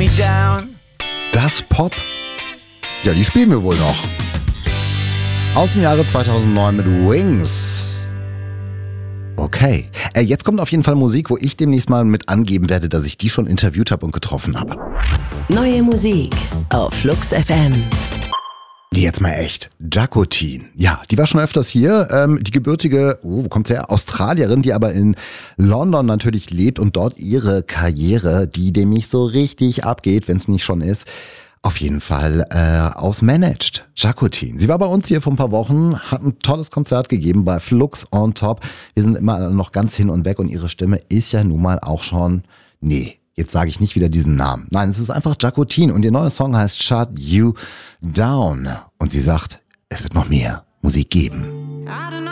me down. Das Pop? Ja, die spielen wir wohl noch. Aus dem Jahre 2009 mit Wings. Okay. Jetzt kommt auf jeden Fall Musik, wo ich demnächst mal mit angeben werde, dass ich die schon interviewt habe und getroffen habe. Neue Musik auf Flux FM. Jetzt mal echt. Jacqueline. Ja, die war schon öfters hier. Die gebürtige, wo kommt sie her? Australierin, die aber in London natürlich lebt und dort ihre Karriere, die dem nicht so richtig abgeht, wenn es nicht schon ist, auf jeden Fall ausmanagt. Jacqueline. Sie war bei uns hier vor ein paar Wochen, hat ein tolles Konzert gegeben bei Flux on Top. Wir sind immer noch ganz hin und weg und ihre Stimme ist ja nun mal auch schon, jetzt sage ich nicht wieder diesen Namen. Nein, es ist einfach Jacqueline und ihr neuer Song heißt Shut You Down. Und sie sagt, es wird noch mehr Musik geben.